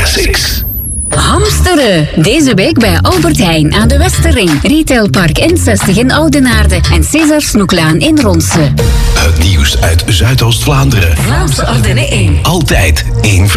Classics. Hamsteren. Deze week bij Albert Heijn aan de Westerring. Retailpark N60 in Oudenaarde en César Snoeklaan in Ronse. Het nieuws uit Zuidoost-Vlaanderen. Vlaamse Ardennen 1. Altijd één